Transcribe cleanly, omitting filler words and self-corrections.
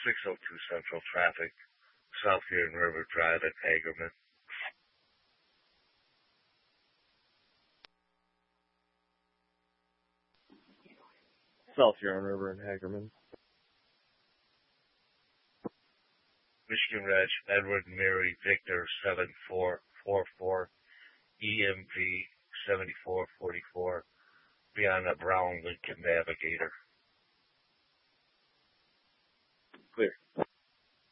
602 Central traffic, South Huron River Drive at Hagerman. South Huron River and Hagerman. Michigan Reg, Edward Mary Victor 7444, EMV 7444, beyond the Brown Lincoln Navigator.